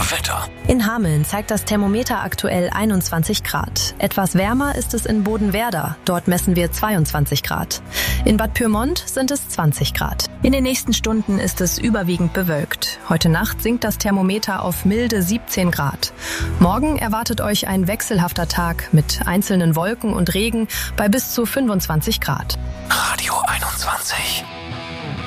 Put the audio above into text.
Wetter. In Hameln zeigt das Thermometer aktuell 21 Grad. Etwas wärmer ist es in Bodenwerder. Dort messen wir 22 Grad. In Bad Pyrmont sind es 20 Grad. In den nächsten Stunden ist es überwiegend bewölkt. Heute Nacht sinkt das Thermometer auf milde 17 Grad. Morgen erwartet euch ein wechselhafter Tag mit einzelnen Wolken und Regen bei bis zu 25 Grad. Radio 21.